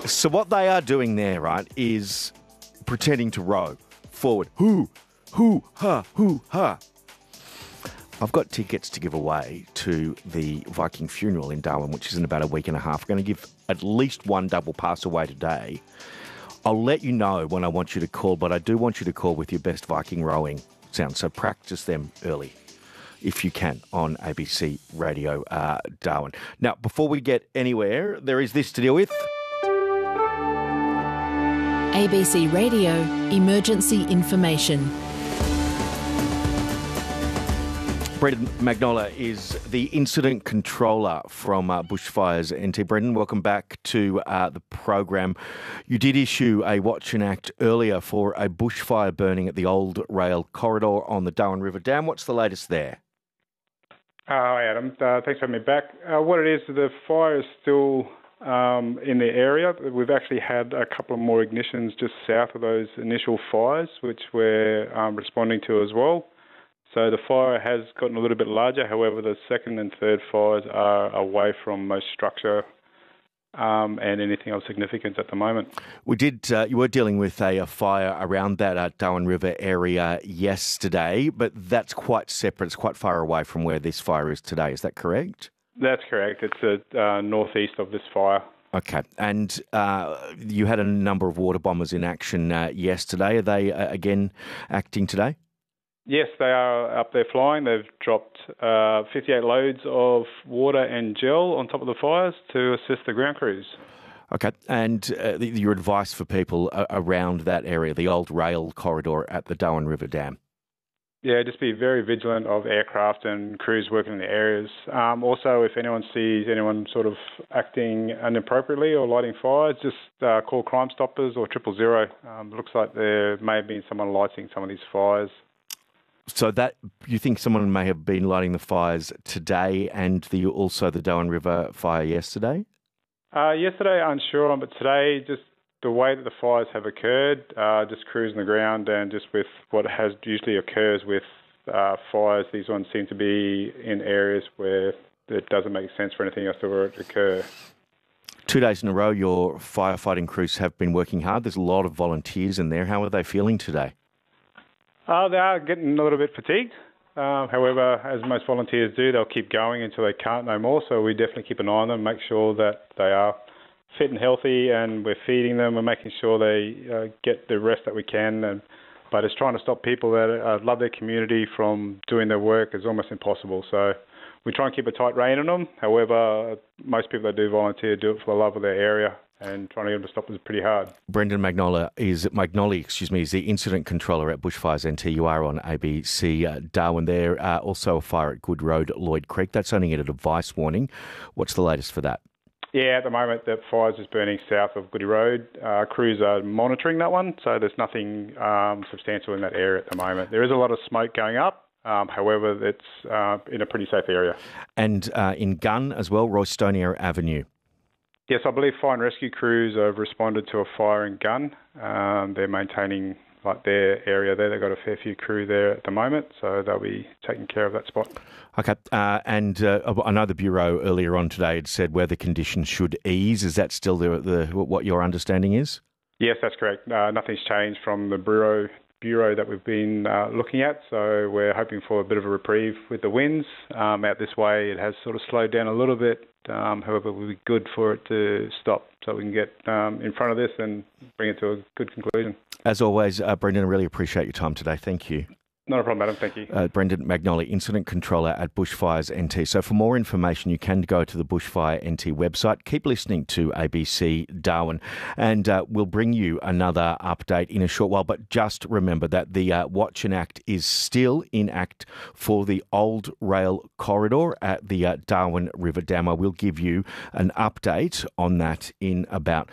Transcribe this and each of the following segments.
So what they are doing there, right, is pretending to row forward. Hoo, ha, hoo, ha. I've got tickets to give away to the Viking funeral in Darwin, which is in about a week and a half. We're going to give at least one double pass away today. I'll let you know when I want you to call, but I do want you to call with your best Viking rowing sounds. So practice them early, if you can, on ABC Radio Darwin. Now, before we get anywhere, there is this to deal with. ABC Radio Emergency Information. Brendan McNollah is the incident controller from Bushfires NT. Brendan, welcome back to the program. You did issue a watch and act earlier for a bushfire burning at the Old Rail Corridor on the Darwin River Dam. What's the latest there? Hi, Adam. Thanks for having me back. What it is, the fire is still in the area. We've actually had a couple of more ignitions just south of those initial fires, which we're responding to as well. So the fire has gotten a little bit larger. However, the second and third fires are away from most structure and anything of significance at the moment. You were dealing with a fire around that Darwin River area yesterday, but that's quite separate. It's quite far away from where this fire is today. Is that correct? That's correct. It's northeast of this fire. Okay. And you had a number of water bombers in action yesterday. Are they again acting today? Yes, they are up there flying. They've dropped 58 loads of water and gel on top of the fires to assist the ground crews. Okay. And your advice for people around that area, the Old Rail Corridor at the Darwin River Dam? Yeah, just be very vigilant of aircraft and crews working in the areas. Also, if anyone sees anyone sort of acting inappropriately or lighting fires, just call Crime Stoppers or 000. Looks like there may have been someone lighting some of these fires. So that you think someone may have been lighting the fires today and also the Darwin River fire yesterday? Yesterday, unsure on, but today, just the way that the fires have occurred, just crews on the ground and just with what has usually occurs with fires, these ones seem to be in areas where it doesn't make sense for anything else to occur. 2 days in a row, your firefighting crews have been working hard. There's a lot of volunteers in there. How are they feeling today? They are getting a little bit fatigued. However, as most volunteers do, they'll keep going until they can't no more. So we definitely keep an eye on them, make sure that they are fit and healthy, and we're feeding them and making sure they get the rest that we can. But it's trying to stop people that love their community from doing their work is almost impossible. So we try and keep a tight rein on them. However, most people that do volunteer do it for the love of their area, and trying to get them to stop is pretty hard. Brendan McNollah is the incident controller at Bushfires NT. You are on ABC Darwin there. Also a fire at Good Road, Lloyd Creek. That's only at a device warning. What's the latest for that? Yeah, at the moment the fire is just burning south of Goody Road. Crews are monitoring that one, so there's nothing substantial in that area at the moment. There is a lot of smoke going up. However, it's in a pretty safe area. And in Gunn as well, Roystonia Avenue. Yes, I believe fire and rescue crews have responded to a fire in Gunn. They're maintaining their area there. They've got a fair few crew there at the moment, so they'll be taking care of that spot. Okay, and I know the Bureau earlier on today had said weather conditions should ease. Is that still what your understanding is? Yes, that's correct. Nothing's changed from the Bureau that we've been looking at, so we're hoping for a bit of a reprieve with the winds. Out this way, it has sort of slowed down a little bit. However, it will be good for it to stop so we can get in front of this and bring it to a good conclusion. As always, Brendan, I really appreciate your time today. Thank you. Not a problem, Adam. Thank you. Brendan McNollah, Incident Controller at Bushfires NT. So for more information, you can go to the Bushfire NT website. Keep listening to ABC Darwin, and we'll bring you another update in a short while. But just remember that the Watch and Act is still in act for the Old Rail Corridor at the Darwin River Dam. I will give you an update on that in about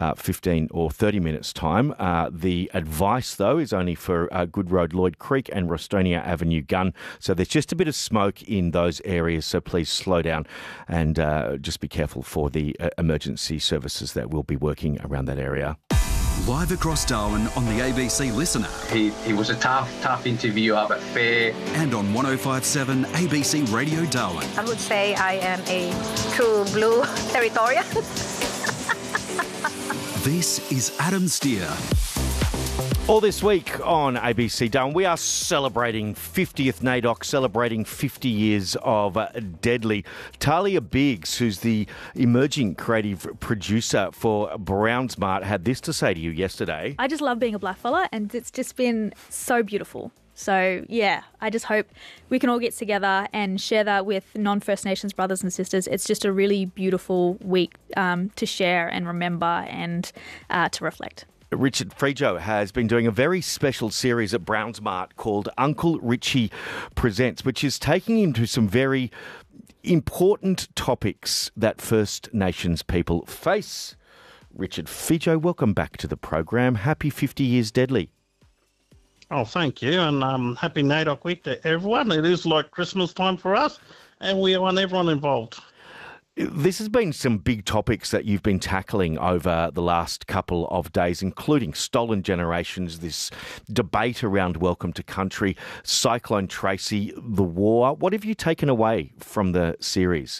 15 or 30 minutes' time. The advice, though, is only for Good Road, Lloyd Creek and Rostonia Avenue, Gunn. So there's just a bit of smoke in those areas, so please slow down and just be careful for the emergency services that will be working around that area. Live across Darwin on the ABC Listener. He was a tough interviewer, but fair. And on 105.7 ABC Radio Darwin. I would say I am a true blue territorian. This is Adam Steer. All this week on ABC Darwin, we are celebrating 50th NAIDOC, celebrating 50 years of Deadly. Talia Biggs, who's the emerging creative producer for Brownsmart, had this to say to you yesterday. I just love being a blackfella, and it's just been so beautiful. So, yeah, I just hope we can all get together and share that with non-First Nations brothers and sisters. It's just a really beautiful week to share and remember and to reflect. Richard Frijo has been doing a very special series at Brownsmart called Uncle Richie Presents, which is taking him to some very important topics that First Nations people face. Richard Frijo, welcome back to the program. Happy 50 years Deadly. Oh, thank you, and happy NAIDOC week to everyone. It is like Christmas time for us, and we want everyone involved. This has been some big topics that you've been tackling over the last couple of days, including stolen generations, this debate around Welcome to Country, Cyclone Tracy, the war. What have you taken away from the series?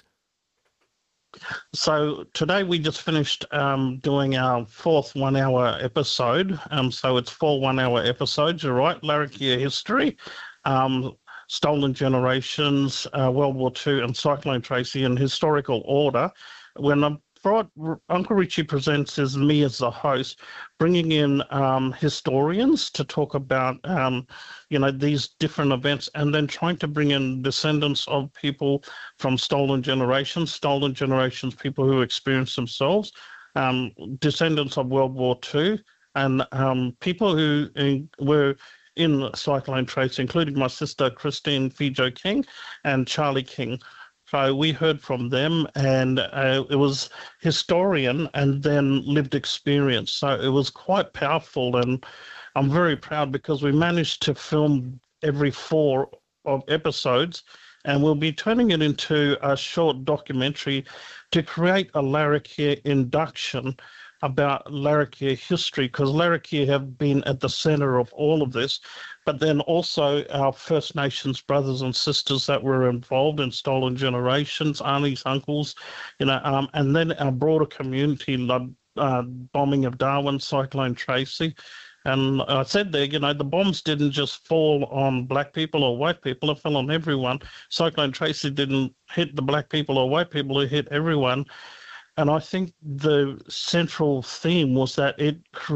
So today we just finished doing our fourth 1 hour episode. So it's 4 1 hour episodes, you're right, Larrakia history, Stolen Generations, World War II, and Cyclone Tracy in historical order. When I brought Uncle Richie Presents is me as the host, bringing in historians to talk about, these different events, and then trying to bring in descendants of people from stolen generations, people who experienced themselves, descendants of World War II, and people who were in Cyclone Tracy, including my sister Christine Frijo King and Charlie King. So we heard from them, and it was historian and then lived experience. So it was quite powerful, and I'm very proud because we managed to film every 4 of episodes, and we'll be turning it into a short documentary to create a Larrakia induction about Larrakia history, because Larrakia have been at the centre of all of this, but then also our First Nations brothers and sisters that were involved in stolen generations, aunties, uncles, and then our broader community, bombing of Darwin, Cyclone Tracy. And I said there, the bombs didn't just fall on black people or white people, it fell on everyone. Cyclone Tracy didn't hit the black people or white people, it hit everyone. And I think the central theme was that it